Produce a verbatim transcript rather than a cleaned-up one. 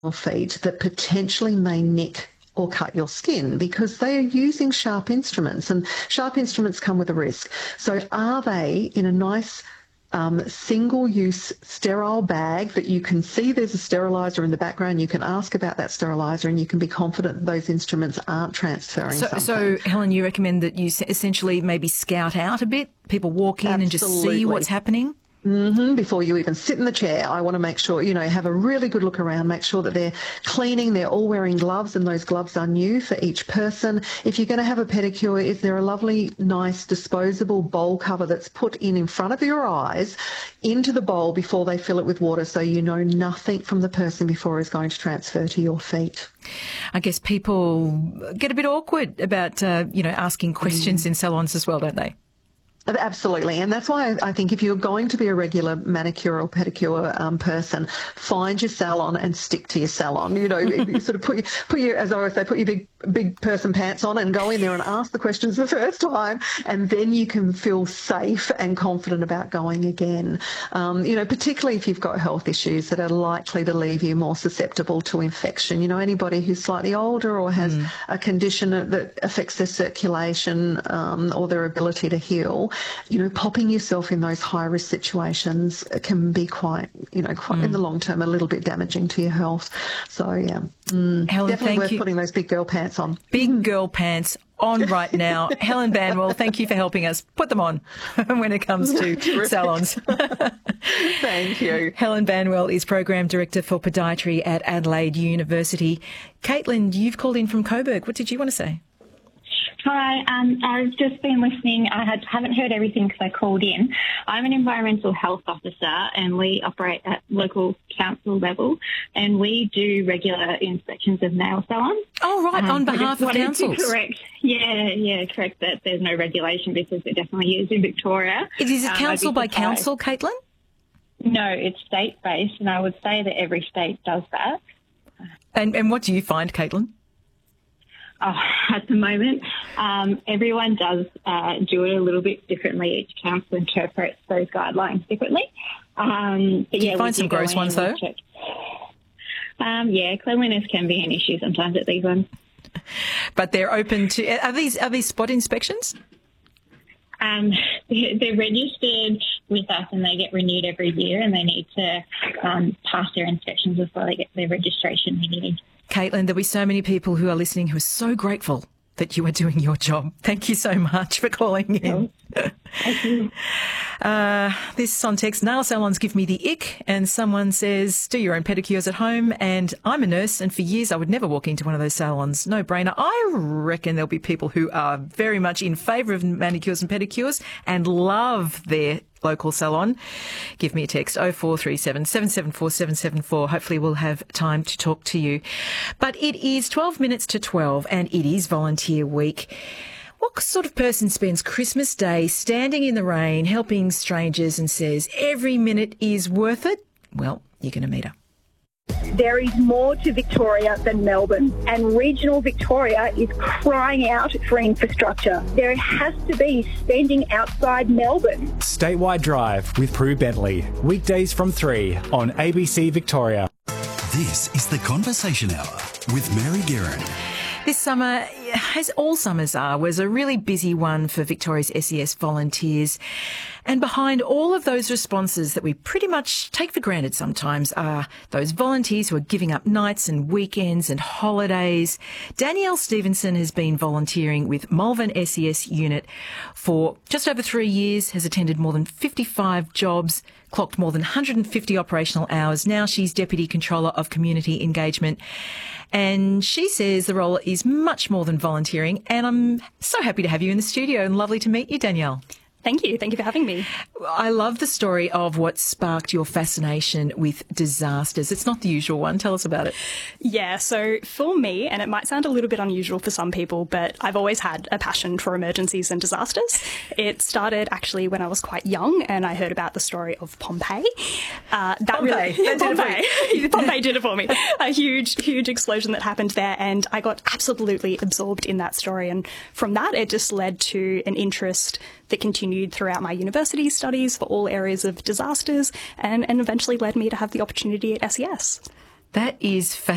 your feet that potentially may nick or cut your skin, because they are using sharp instruments, and sharp instruments come with a risk. So are they in a nice um, single-use sterile bag that you can see there's a steriliser in the background? You can ask about that steriliser and you can be confident that those instruments aren't transferring so, something. So, Helen, you recommend that you essentially maybe scout out a bit, people walk in Absolutely. and just see what's happening? Mm-hmm. Before you even sit in the chair, I want to make sure, you know, have a really good look around, make sure that they're cleaning, they're all wearing gloves, and those gloves are new for each person. If you're going to have a pedicure, is there a lovely, nice, disposable bowl cover that's put in in front of your eyes into the bowl before they fill it with water, so you know nothing from the person before is going to transfer to your feet? I guess people get a bit awkward about, uh, you know, asking questions mm. in salons as well, don't they? Absolutely, and that's why I think if you're going to be a regular manicure or pedicure um, person, find your salon and stick to your salon. You know, you sort of put your, put your, as I always say, put your big big person pants on and go in there and ask the questions the first time, and then you can feel safe and confident about going again. Um, you know, particularly if you've got health issues that are likely to leave you more susceptible to infection. You know, anybody who's slightly older or has mm. a condition that affects their circulation um, or their ability to heal. You know, popping yourself in those high-risk situations can be quite, you know, quite mm. in the long term, a little bit damaging to your health. So, yeah, mm, Helen, definitely worth you. putting those big girl pants on. Big girl pants on right now. Helen Banwell, thank you for helping us put them on when it comes to salons. Thank you. Helen Banwell is Program Director for Podiatry at Adelaide University. Caitlin, you've called in from Coburg. What did you want to say? Hi, um, I've just been listening. I had, haven't heard everything because I called in. I'm an environmental health officer and we operate at local council level, and we do regular inspections of nail salons. Oh, right, um, on behalf of councils. Correct. Yeah, yeah, correct that there's no regulation because it definitely is in Victoria. Is it um, council by council, Caitlin? No, it's state-based, and I would say that every state does that. And, and what do you find, Caitlin? Oh, at the moment, um, everyone does uh, do it a little bit differently. Each council interprets those guidelines differently. Um, but do yeah, you find some gross ones, though? Um, yeah, cleanliness can be an issue sometimes at these ones. But they're open to... Are these, are these spot inspections? Um, they're registered with us and they get renewed every year, and they need to um, pass their inspections before they get their registration renewed. Caitlin, there'll be so many people who are listening who are so grateful that you are doing your job. Thank you so much for calling in. Thank you. Uh, this on text, nail salons give me the ick, and someone says, do your own pedicures at home. And I'm a nurse, and for years I would never walk into one of those salons. No brainer. I reckon there'll be people who are very much in favour of manicures and pedicures and love their local salon. Give me a text, oh four three seven, seven seven four, seven seven four. Hopefully we'll have time to talk to you. But it is twelve minutes to twelve and it is Volunteer Week. What sort of person spends Christmas Day standing in the rain, helping strangers and says every minute is worth it? Well, you're going to meet her. There is more to Victoria than Melbourne, and regional Victoria is crying out for infrastructure. There has to be spending outside Melbourne. Statewide Drive with Prue Bentley, weekdays from three on A B C Victoria. This is the Conversation Hour with Mary Guerin. This summer, as all summers are, was a really busy one for Victoria's S E S volunteers. And behind all of those responses that we pretty much take for granted sometimes are those volunteers who are giving up nights and weekends and holidays. Danielle Stevenson has been volunteering with Malvern S E S unit for just over three years, has attended more than fifty-five jobs, clocked more than one hundred fifty operational hours. Now she's Deputy Controller of Community Engagement. And she says the role is much more than volunteering. And I'm so happy to have you in the studio and lovely to meet you, Danielle. Thank you. Thank you for having me. I love the story of what sparked your fascination with disasters. It's not the usual one. Tell us about it. Yeah, so for me, and it might sound a little bit unusual for some people, but I've always had a passion for emergencies and disasters. It started actually when I was quite young and I heard about the story of Pompeii. Uh, that Pompeii. really, That did Pompeii. it for Pompeii did it for me. A huge, huge explosion that happened there, and I got absolutely absorbed in that story. And from that, it just led to an interest that continued throughout my university studies for all areas of disasters, and, and eventually led me to have the opportunity at S E S. That is fascinating.